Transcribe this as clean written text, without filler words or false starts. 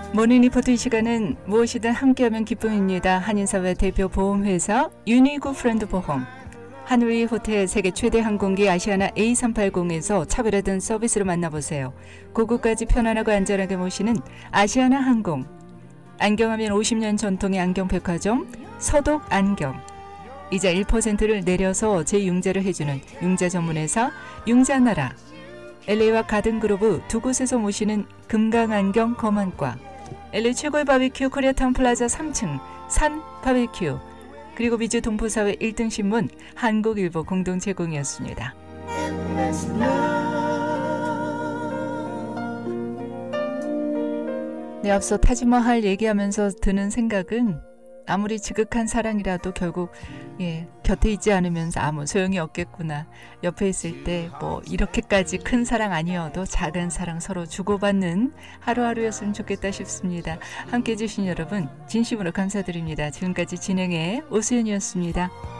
모닝 리포트 이 시간은 무엇이든 함께하면 기쁨입니다. 한인사회 대표 보험회사 유니구 프렌드 보험, 하늘위 호텔 세계 최대 항공기 아시아나 A380에서 차별화된 서비스로 만나보세요. 고국까지 편안하고 안전하게 모시는 아시아나 항공, 안경하면 50년 전통의 안경백화점 서독 안경, 이자 1%를 내려서 재융자를 해주는 융자 전문회사 융자나라, LA와 가든그로브 두 곳에서 모시는 금강안경 검안과, LA 최고의 바비큐 코리아타운 플라자 3층 산 바비큐, 그리고 미주 동포사회 1등 신문 한국일보 공동 제공이었습니다. 네, 앞서 타지마할 얘기하면서 드는 생각은 아무리 지극한 사랑이라도 결국 곁에 있지 않으면서 아무 소용이 없겠구나. 옆에 있을 때 뭐 이렇게까지 큰 사랑 아니어도 작은 사랑 서로 주고받는 하루하루였으면 좋겠다 싶습니다. 함께해 주신 여러분 진심으로 감사드립니다. 지금까지 진행의 오수연이었습니다.